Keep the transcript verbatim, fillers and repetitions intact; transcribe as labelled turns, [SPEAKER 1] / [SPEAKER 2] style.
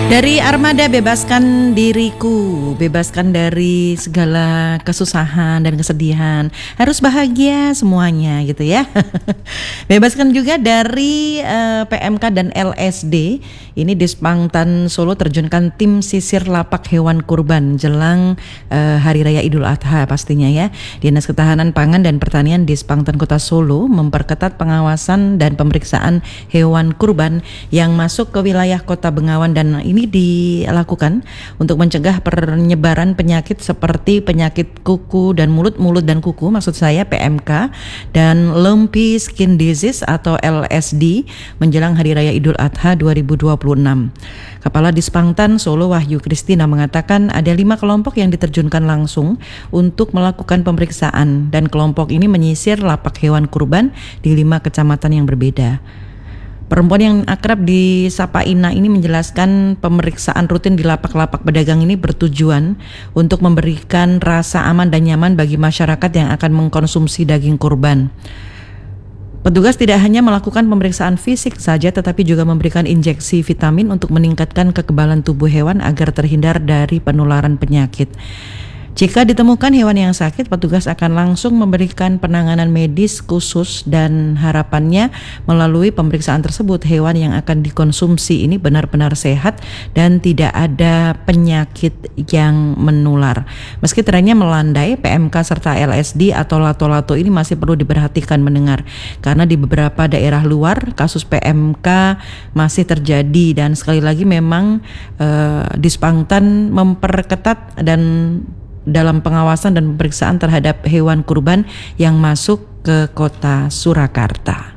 [SPEAKER 1] Dari Armada, bebaskan diriku, bebaskan dari segala kesusahan dan kesedihan. Harus bahagia semuanya gitu ya. Bebaskan juga dari uh, P M K dan L S D. Ini Dispangtan Solo terjunkan tim sisir lapak hewan kurban jelang uh, Hari Raya Idul Adha pastinya ya. Dinas Ketahanan Pangan dan Pertanian Dispangtan Kota Solo memperketat pengawasan dan pemeriksaan hewan kurban yang masuk ke wilayah Kota Bengawan, dan ini dilakukan untuk mencegah penyebaran penyakit seperti penyakit kuku dan mulut, mulut dan kuku maksud saya P M K, dan Lumpy Skin Disease atau L S D menjelang Hari Raya Idul Adha dua ribu dua puluh enam. Kepala Dispangtan Solo Wahyu Kristina mengatakan ada lima kelompok yang diterjunkan langsung untuk melakukan pemeriksaan, dan kelompok ini menyisir lapak hewan kurban di lima kecamatan yang berbeda. Perempuan yang akrab disapa Ina ini menjelaskan pemeriksaan rutin di lapak-lapak pedagang ini bertujuan untuk memberikan rasa aman dan nyaman bagi masyarakat yang akan mengkonsumsi daging kurban. Petugas tidak hanya melakukan pemeriksaan fisik saja, tetapi juga memberikan injeksi vitamin untuk meningkatkan kekebalan tubuh hewan agar terhindar dari penularan penyakit. Jika ditemukan hewan yang sakit, petugas akan langsung memberikan penanganan medis khusus, dan harapannya melalui pemeriksaan tersebut hewan yang akan dikonsumsi ini benar-benar sehat dan tidak ada penyakit yang menular. Meski trennya melandai, P M K serta L S D atau lato-lato ini masih perlu diperhatikan mendengar, karena di beberapa daerah luar kasus P M K masih terjadi, dan sekali lagi memang eh, Dispangtan memperketat dan dalam pengawasan dan pemeriksaan terhadap hewan kurban yang masuk ke kota Surakarta.